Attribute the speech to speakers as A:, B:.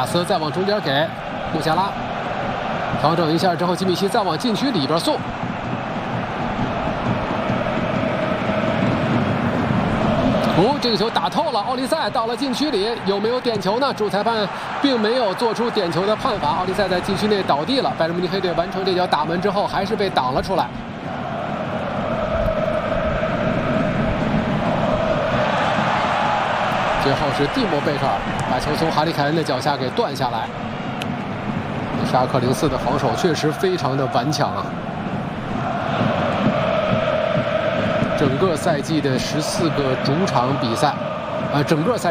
A: 亚斯再往中间给穆夏拉，调整一下之后，基米希再往禁区里边送。这个球打透了，奥利塞到了禁区里，有没有点球呢？主裁判并没有做出点球的判罚，奥利塞在禁区内倒地了。拜仁慕尼黑队完成这脚打门之后，还是被挡了出来。最后是蒂莫贝克尔把球从哈里凯恩的脚下给断下来。沙克04的防守确实非常的顽强啊！整个赛季的14个主场比赛，整个赛。